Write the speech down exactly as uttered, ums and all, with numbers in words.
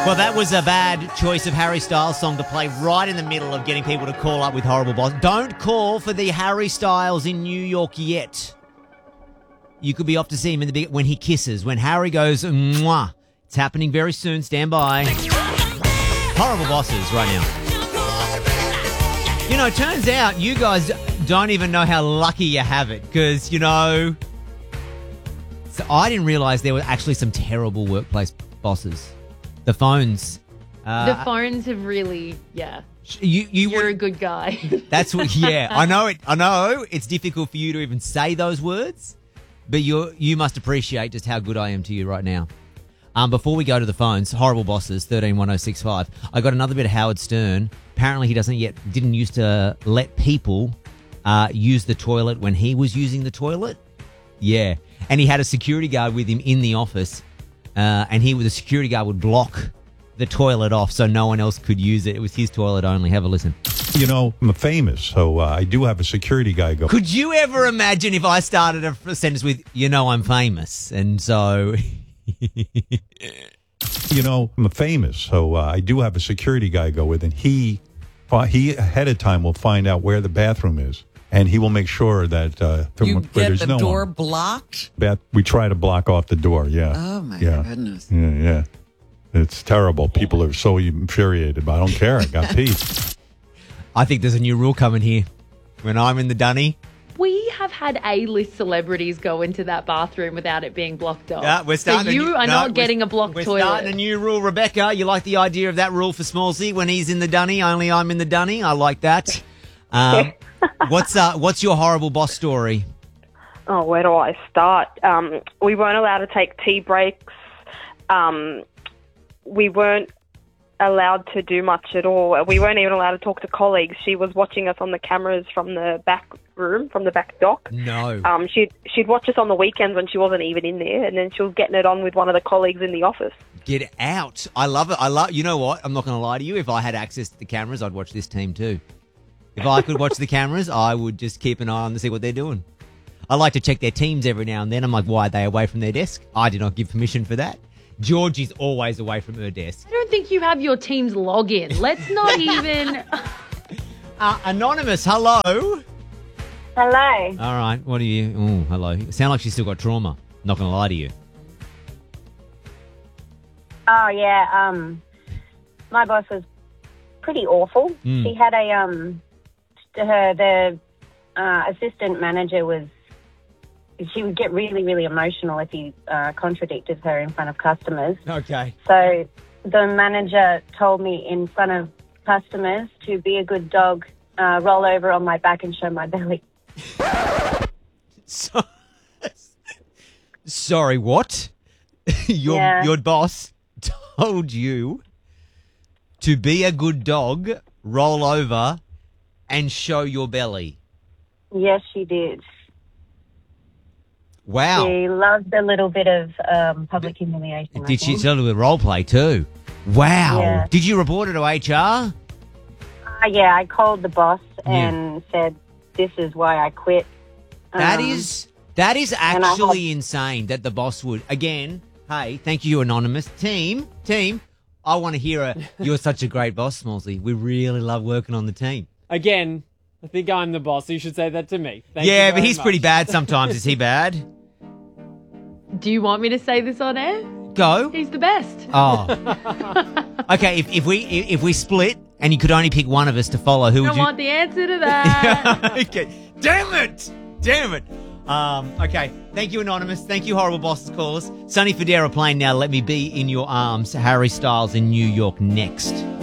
Well, that was a bad choice of Harry Styles song to play right in the middle of getting people to call up with horrible boss. Don't call for the Harry Styles in New York yet. You could be off to see him in the big when he kisses, when Harry goes, mwah. It's happening very soon. Stand by. Horrible bosses right now. You know, it turns out you guys don't even know how lucky you have it because, you know, so I didn't realise there were actually some terrible workplace bosses. The phones. Uh, the phones have really, yeah. You, you You're would, a good guy. That's what, yeah. I know it. I know it's difficult for you to even say those words, but you you must appreciate just how good I am to you right now. Um, before we go to the phones, horrible bosses, thirteen one oh six five. I got another bit of Howard Stern. Apparently he doesn't yet, didn't used to let people uh, use the toilet when he was using the toilet. Yeah. And he had a security guard with him in the office. Uh, and he, the security guard would block the toilet off so no one else could use it. It was his toilet only. Have a listen. You know, I'm famous, so uh, I do have a security guy go. Could you ever imagine if I started a sentence with, you know, I'm famous, and so... You know, I'm famous, so uh, I do have a security guy go with, and he, he ahead of time will find out where the bathroom is, and he will make sure that uh, You where get there's the no door one. blocked? Bath, we try to block off the door. Yeah. Oh, my yeah. goodness. Yeah, yeah. It's terrible. People are so infuriated, but I don't care. I got peace. I think there's a new rule coming here. When I'm in the dunny. We have had A-list celebrities go into that bathroom without it being blocked off. Yeah, we're starting so you a new, are no, not getting a blocked we're toilet. We're starting a new rule, Rebecca. You like the idea of that rule for Smallsy? When he's in the dunny, only I'm in the dunny. I like that. Um, what's uh, what's your horrible boss story? Oh, where do I start? Um, we weren't allowed to take tea breaks. Um, we weren't allowed to do much at all. We weren't even allowed to talk to colleagues. She was watching us on the cameras from the back room, from the back dock. No. Um, she'd, she'd watch us on the weekends when she wasn't even in there, and then she was getting it on with one of the colleagues in the office. Get out. I love it. I love. You know what? I'm not going to lie to you. If I had access to the cameras, I'd watch this team too. If I could watch the cameras, I would just keep an eye on to see what they're doing. I like to check their teams every now and then. I'm like, why are they away from their desk? I did not give permission for that. Georgie's always away from her desk. I don't think you have your team's login. Let's not even... uh, Anonymous, hello. Hello. All right, what are you... Oh, hello. You sound like she's still got trauma. Not going to lie to you. Oh, yeah. Um, my boss was pretty awful. Mm. She had a... um, her The uh, assistant manager was... She would get really, really emotional if you uh, contradicted her in front of customers. Okay. So the manager told me in front of customers to be a good dog, uh, roll over on my back and show my belly. So, sorry, what? your Yeah. your boss told you to be a good dog, roll over, and show your belly. Yes, she did. Wow. She loved a little bit of um, public humiliation. I Did she think. tell you a role play too? Wow. Yeah. Did you report it to H R? Uh, yeah, I called the boss Yeah. and said, this is why I quit. That Um, is that is and I actually insane that the boss would. Again, hey, thank you, Anonymous. Team, team, I want to hear a, you're such a great boss, Smallsy. We really love working on the team. Again, I think I'm the boss, so you should say that to me. Thank yeah, you but very he's much. pretty bad sometimes. Is he bad? Do you want me to say this on air? Go. He's the best. Oh. Okay, if, if we if, if we split and you could only pick one of us to follow, who I would don't you... want the answer to that. Okay. Damn it! Damn it! Um, okay, thank you, Anonymous. Thank you, horrible bosses callers. Sonny Fodera playing Now Let Me Be in Your Arms. Harry Styles in New York next.